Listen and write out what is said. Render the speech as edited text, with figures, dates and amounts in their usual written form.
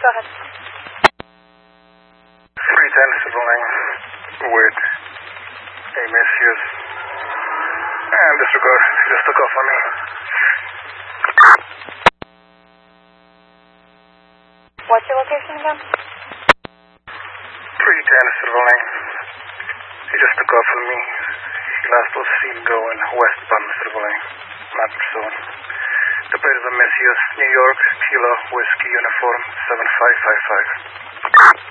Go ahead. 310 Civil 9 with a misuse. And disregard, just took off on me. What's your location again? 310 Civil 9. He just took off on me. He last was seen going westbound Civil 9. Not pursuing. The plate is a misuse. New York, Kilo, Whiskey, Uniform, 7555.